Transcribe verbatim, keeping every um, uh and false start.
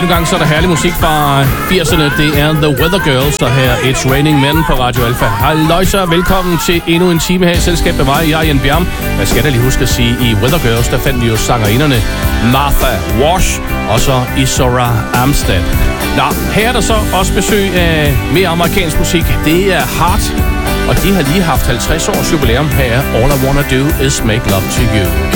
Endnu gang så er der herlig musik fra firserne. Det er The Weather Girls, der her It's Raining Men på Radio Alpha. Halløjsa, velkommen til endnu en time her i selskab med mig, jeg, Jan Bjerm. Jeg skal da lige huske at sige, i Weather Girls, der fandt vi jo sangerinderne Martha Wash og så Isora Amstad. Nå, her er der så også besøg af mere amerikansk musik. Det er Heart, og de har lige haft halvtreds års jubilæum. Her er All I Wanna Do Is Make Love To You.